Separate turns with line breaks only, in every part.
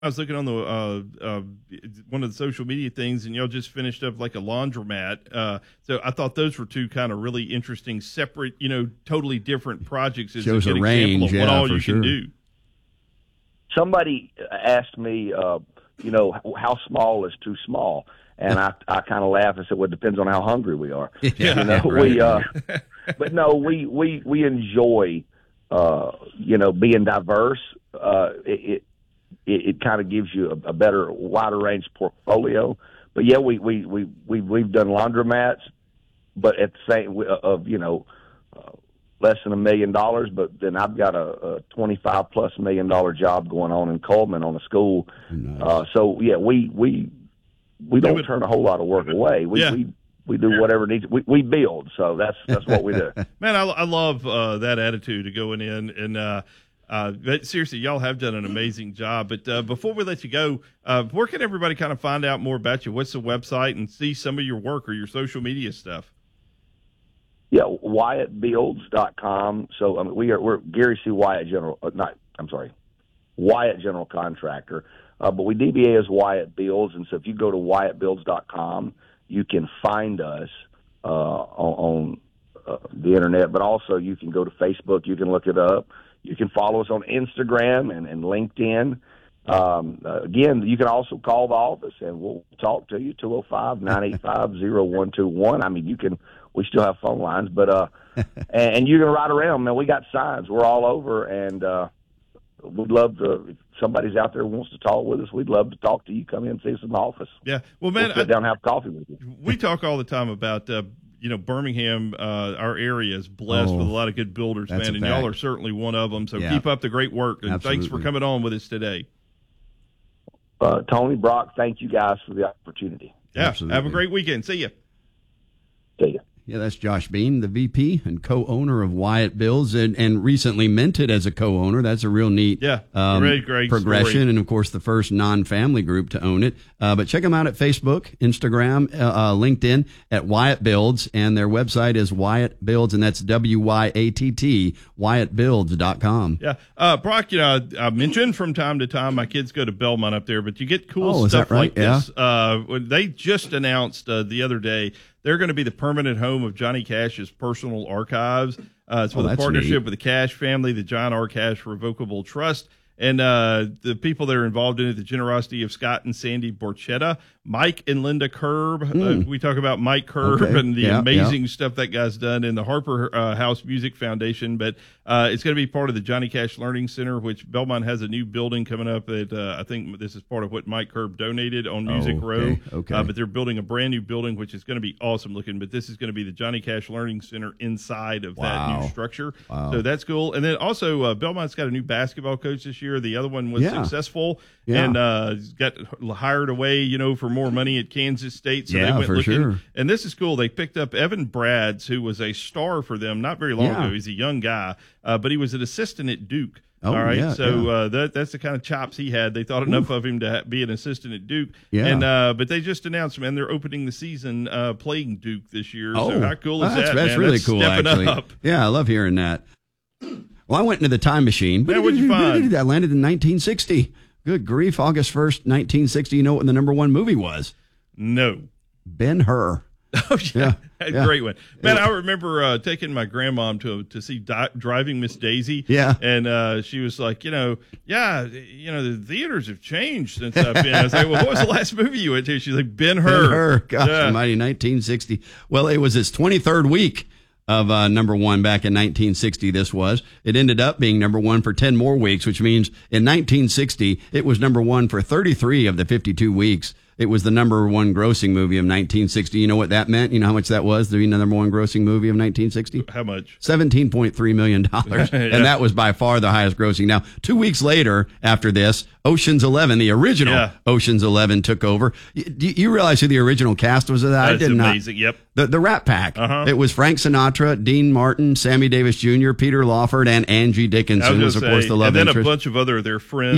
I was looking on the one of the social media things, and y'all just finished up like a laundromat. So I thought those were two kind of really interesting, separate, totally different projects. As
Shows
a good
a range,
example of what all
for
you
sure.
can do.
Somebody asked me, how small is too small? And I kind of laughed and said, well, it depends on how hungry we are. But no, we enjoy, being diverse. It kind of gives you a better, wider range portfolio. But yeah, we've done laundromats, but at the same less than $1 million. But then I've got a $25+ million job going on in Coleman on a school.
Nice.
So yeah, we don't turn a whole lot of work away. We do whatever needs. We build, so that's what we do.
Man, I love that attitude of going in and. But seriously, y'all have done an amazing job. But before we let you go, where can everybody kind of find out more about you? What's the website and see some of your work or your social media stuff?
Yeah, WyattBuilds.com. So we're Gary C. Wyatt Wyatt General Contractor. But we DBA as Wyatt Builds, and so if you go to WyattBuilds.com, you can find us on the internet. But also you can go to Facebook. You can look it up. You can follow us on Instagram and LinkedIn. Again, you can also call the office, and we'll talk to you, 205-985-0121. I mean, we still have phone lines, but and you can ride around, man. We got signs. We're all over, and we'd love to, if somebody's out there who wants to talk with us, we'd love to talk to you. Come in and see us in the office.
Yeah. Well, man,
we'll sit down and have coffee with you.
We talk all the time about Birmingham, our area is blessed with a lot of good builders, man, and y'all are certainly one of them. So keep up the great work, and thanks for coming on with us today.
Tony, Brock, thank you guys for the opportunity.
Yeah,
Absolutely.
Have a great weekend. See you.
See you.
Yeah, that's Josh Bean, the VP and co-owner of Wyatt Builds, and recently minted as a co-owner. That's a real neat
great
progression,
story.
and of course the first non-family group to own it. But check them out at Facebook, Instagram, LinkedIn at Wyatt Builds, and their website is Wyatt Builds, and that's WYATT, WyattBuilds.com.
Yeah, Brock, I mentioned from time to time my kids go to Belmont up there, but you get cool
is
stuff
that right?
like this. They just announced the other day they're going to be the permanent home of Johnny Cash's personal archives. It's with a partnership with the Cash family, the John R. Cash Revocable Trust, and the people that are involved in it, the generosity of Scott and Sandy Borchetta, Mike and Linda Kerb. We talk about Mike Kerb and the amazing stuff that guy's done in the Harper House Music Foundation. But it's going to be part of the Johnny Cash Learning Center, which Belmont has a new building coming up that I think this is part of what Mike Kerb donated on Music Row. But they're building a brand new building, which is going to be awesome looking. But this is going to be the Johnny Cash Learning Center inside of that new structure. So that's cool. And then also Belmont's got a new basketball coach this year. The other one was successful and got hired away, for more money at Kansas State. So they went looking.
Sure.
And this is cool. They picked up Evan Brads, who was a star for them not very long ago. He's a young guy, but he was an assistant at Duke. All right. That's the kind of chops he had. They thought enough of him to be an assistant at Duke. And but they just announced, man, they're opening the season playing Duke this year. So how cool is that?
That's
man?
really
That's
cool,
stepping
actually.
up.
Yeah, I love hearing that. Well, I went into the time machine.
Man, what'd you find?
I landed in 1960. Good grief, August 1st, 1960. You know what the number one movie was?
No.
Ben-Hur.
Oh, yeah. Great one. Man, I remember taking my grandmom to see Driving Miss Daisy.
Yeah.
And she was like, the theaters have changed since I've been. I was like, well, what was the last movie you went to? She's like, Ben-Hur.
Ben-Hur. Gosh almighty, 1960. Well, it was its 23rd week of number one back in 1960. It ended up being number one for 10 more weeks, which means in 1960 it was number one for 33 of the 52 weeks. It was the number one grossing movie of 1960. You know what that meant? You know how much that was to be the number one grossing movie of 1960?
How much?
$17.3 million. And that was by far the highest grossing. Now, 2 weeks later after this, Ocean's 11, the original Ocean's 11 took over. You realize who the original cast was of that?
That's amazing. Yep.
The Rat Pack. It was Frank Sinatra, Dean Martin, Sammy Davis Jr., Peter Lawford, and Angie Dickinson was, of course, the love interest.
And then a bunch of their friends.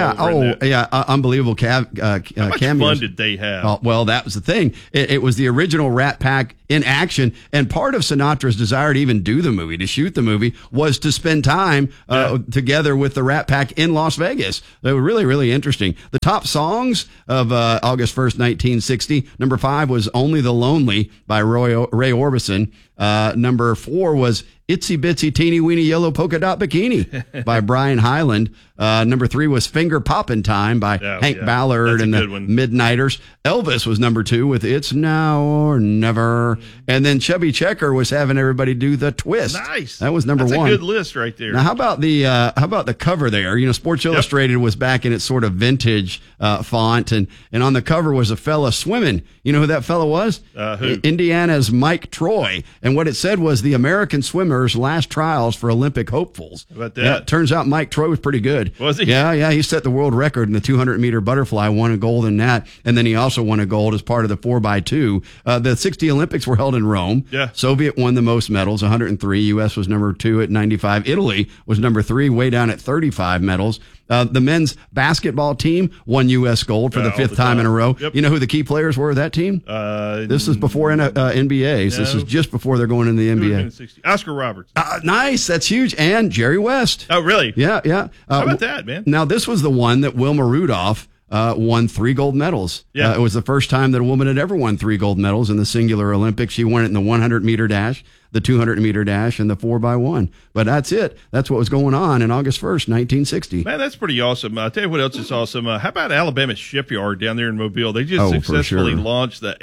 Unbelievable
How much
cameos.
fun did they have?
Well, that was the thing. It was the original Rat Pack in action. And part of Sinatra's desire to even do the movie, to shoot the movie, was to spend time together with the Rat Pack in Las Vegas. They were really, really interesting. The top songs of August 1st, 1960. Number 5 was Only the Lonely by Ray Orbison. Number 4 was Itsy Bitsy Teeny Weeny Yellow Polka Dot Bikini by Brian Hyland. Number 3 was Finger Poppin' Time by Hank Ballard and the Midnighters. Elvis was number 2 with It's Now or Never. And then Chubby Checker was having everybody do the twist.
Nice.
That was number 1.
That's a good list right there.
Now, how about the cover there? You know, Sports Illustrated was back in its sort of vintage font, and on the cover was a fella swimming. You know who that fella was?
Who?
Indiana's Mike Troy. And what it said was the American swimmers' last trials for Olympic hopefuls.
How about that?
Yeah, turns out Mike Troy was pretty good.
Was he?
Yeah. He set the world record in the 200-meter butterfly, won a gold in that, and then he also won a gold as part of the 4x2. The 60 Olympics were held in Rome.
Yeah.
Soviet won the most medals, 103. U.S. was number 2 at 95. Italy was number 3, way down at 35 medals. The men's basketball team won U.S. gold for the 5th time in a row.
Yep.
You know who the key players were of that team? This is before NBA. So this is just before they're going into the NBA.
Oscar Roberts.
Nice. That's huge. And Jerry West.
Oh, really?
Yeah.
How about that, man?
Now, this was the one that Wilma Rudolph won 3 gold medals.
Yeah.
It was the first time that a woman had ever won 3 gold medals in the singular Olympics. She won it in the 100-meter dash, the 200-meter dash, and the 4x1. But that's it. That's what was going on in August 1st, 1960.
Man, that's pretty awesome. I'll tell you what else is awesome. How about Alabama Shipyard down there in Mobile? They just successfully launched the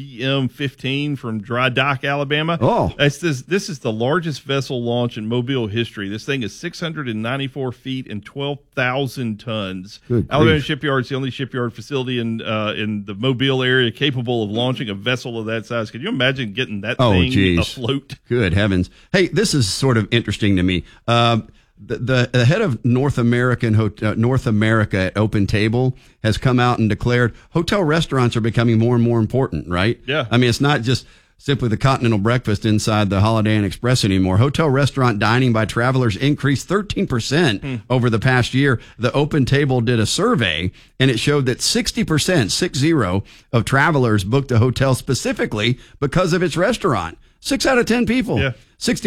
AFDM-15 from Dry Dock, Alabama.
Oh.
This is the largest vessel launch in Mobile history. This thing is 694 feet and 12,000 tons.
Good
Alabama
grief.
Shipyard is the only shipyard facility in the Mobile area capable of launching a vessel of that size. Could you imagine getting that thing afloat?
Good heavens. Hey, this is sort of interesting to me. The head of North America at Open Table has come out and declared hotel restaurants are becoming more and more important, right?
Yeah.
I mean, it's not just simply the continental breakfast inside the Holiday Inn Express anymore. Hotel restaurant dining by travelers increased 13% over the past year. The Open Table did a survey, and it showed that 60% of travelers booked a hotel specifically because of its restaurant. 6 out of 10 people.
Yeah.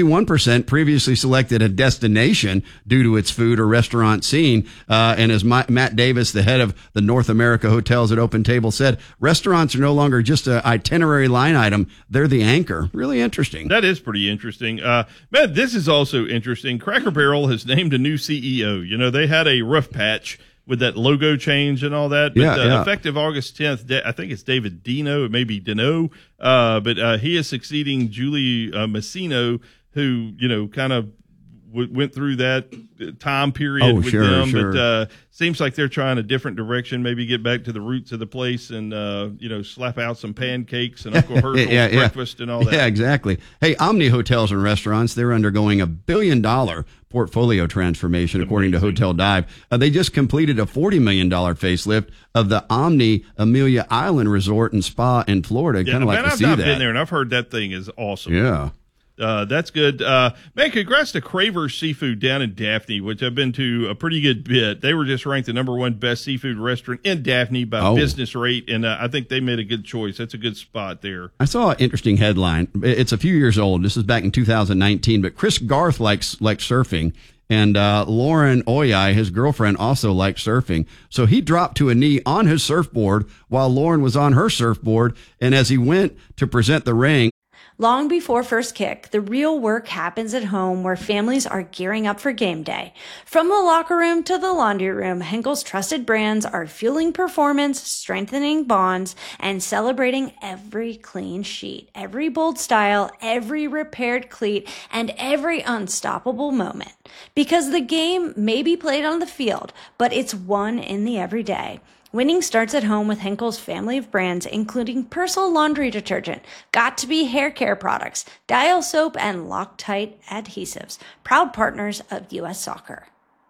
61% previously selected a destination due to its food or restaurant scene. And as Matt Davis, the head of the North America Hotels at Open Table, said, restaurants are no longer just an itinerary line item. They're the anchor. Really interesting.
That is pretty interesting. Man, this is also interesting. Cracker Barrel has named a new CEO. You know, they had a rough patch with that logo change and all that. But effective August 10th, I think it's David Dino. It may be Dino. But he is succeeding Julie Massino, who, you know, kind of went through that time period with them.
Sure.
But seems like they're trying a different direction, maybe get back to the roots of the place and, you know, slap out some pancakes and Uncle Herschel's breakfast and all that.
Yeah, exactly. Hey, Omni Hotels and Restaurants, they're undergoing $1 billion portfolio transformation, according to Hotel Dive. They just completed a $40 million facelift of the Omni Amelia Island Resort and Spa in Florida. Kind of like to see that.
I've been there, and I've heard that thing is awesome.
Yeah.
That's good. Man, congrats to Craver's Seafood down in Daphne, which I've been to a pretty good bit. They were just ranked the #1 best seafood restaurant in Daphne by Business Rate, and I think they made a good choice. That's a good spot there.
I saw an interesting headline. It's a few years old. This is back in 2019, but Chris Garth likes surfing. And Lauren Oyai, his girlfriend, also liked surfing. So he dropped to a knee on his surfboard while Lauren was on her surfboard. And as he went to present the ring,
long before first kick, the real work happens at home where families are gearing up for game day. From the locker room to the laundry room, Henkel's trusted brands are fueling performance, strengthening bonds, and celebrating every clean sheet, every bold style, every repaired cleat, and every unstoppable moment. Because the game may be played on the field, but it's won in the everyday. Winning starts at home with Henkel's family of brands, including Persil laundry detergent, Got2b hair care products, Dial soap, and Loctite adhesives. Proud partners of U.S. Soccer.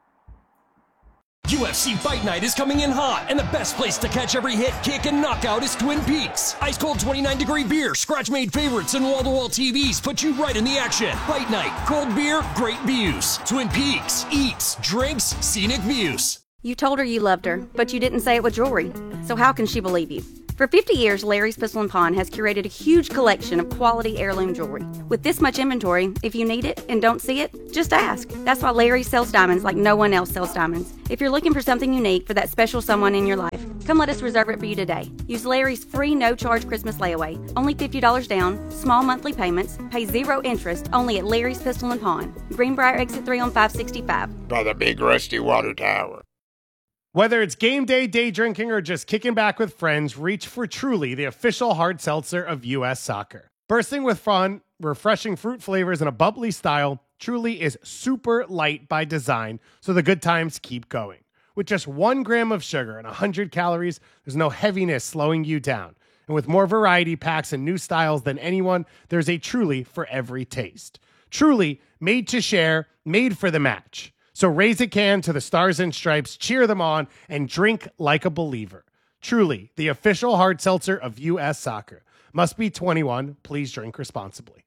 UFC Fight Night is coming in hot, and the best place to catch every hit, kick, and knockout is Twin Peaks. Ice-cold 29-degree beer, scratch-made favorites, and wall-to-wall TVs put you right in the action. Fight Night, cold beer, great views. Twin Peaks, eats, drinks, scenic views.
You told her you loved her, but you didn't say it with jewelry. So how can she believe you? For 50 years, Larry's Pistol & Pawn has curated a huge collection of quality heirloom jewelry. With this much inventory, if you need it and don't see it, just ask. That's why Larry sells diamonds like no one else sells diamonds. If you're looking for something unique for that special someone in your life, come let us reserve it for you today. Use Larry's free no-charge Christmas layaway. Only $50 down, small monthly payments, pay 0 interest, only at Larry's Pistol & Pawn. Greenbrier Exit 3 on 565.
By the big rusty water tower.
Whether it's game day, day drinking, or just kicking back with friends, reach for Truly, the official hard seltzer of U.S. Soccer. Bursting with fun, refreshing fruit flavors, and a bubbly style, Truly is super light by design, so the good times keep going. With just 1 gram of sugar and 100 calories, there's no heaviness slowing you down. And with more variety packs and new styles than anyone, there's a Truly for every taste. Truly, made to share, made for the match. So raise a can to the Stars and Stripes, cheer them on, and drink like a believer. Truly, the official hard seltzer of U.S. Soccer. Must be 21. Please drink responsibly.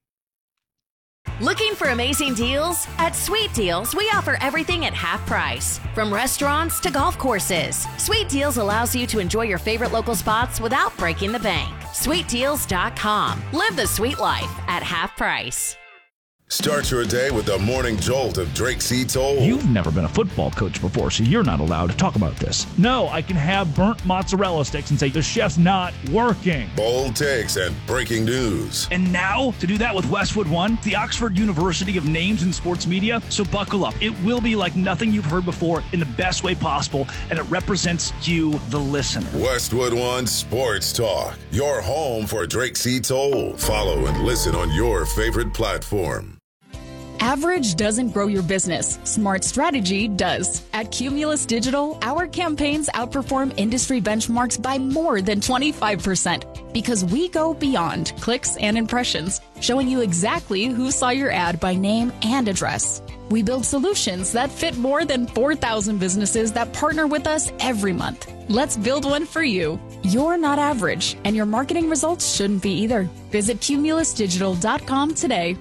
Looking for amazing deals? At Sweet Deals, we offer everything at half price. From restaurants to golf courses, Sweet Deals allows you to enjoy your favorite local spots without breaking the bank. SweetDeals.com. Live the sweet life at half price.
Start your day with the morning jolt of Drake C. Toll.
You've never been a football coach before, so you're not allowed to talk about this. No, I can have burnt mozzarella sticks and say the chef's not working.
Bold takes and breaking news.
And now, to do that with Westwood One, the Oxford University of names in sports media. So buckle up. It will be like nothing you've heard before in the best way possible, and it represents you, the listener.
Westwood One Sports Talk, your home for Drake C. Toll. Follow and listen on your favorite platform.
Average doesn't grow your business. Smart strategy does. At Cumulus Digital, our campaigns outperform industry benchmarks by more than 25% because we go beyond clicks and impressions, showing you exactly who saw your ad by name and address. We build solutions that fit more than 4,000 businesses that partner with us every month. Let's build one for you. You're not average, and your marketing results shouldn't be either. Visit cumulusdigital.com today.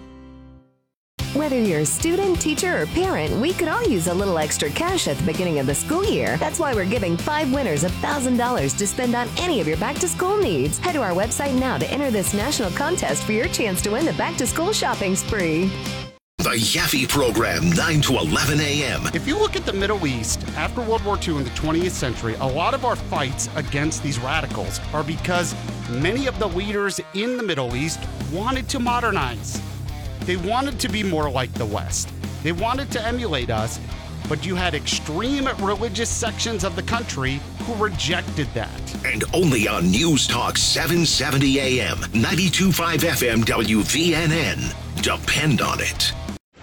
Whether you're a student, teacher, or parent, we could all use a little extra cash at the beginning of the school year. That's why we're giving 5 winners $1,000 to spend on any of your back-to-school needs. Head to our website now to enter this national contest for your chance to win the back-to-school shopping spree.
The Yaffe Program, 9 to 11 a.m.
If you look at the Middle East, after World War II in the 20th century, a lot of our fights against these radicals are because many of the leaders in the Middle East wanted to modernize. They wanted to be more like the West. They wanted to emulate us, but you had extreme religious sections of the country who rejected that.
And only on News Talk 770 AM, 92.5 FM WVNN. Depend on it.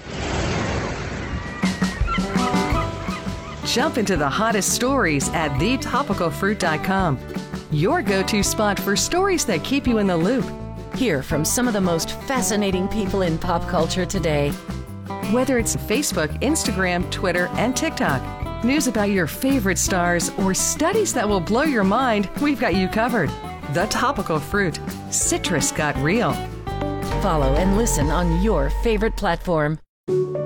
Jump into the hottest stories at thetopicalfruit.com. Your go-to spot for stories that keep you in the loop. Hear from some of the most fascinating people in pop culture today. Whether it's Facebook, Instagram, Twitter, and TikTok, news about your favorite stars, or studies that will blow your mind, we've got you covered. The Topical Fruit. Citrus got real. Follow and listen on your favorite platform.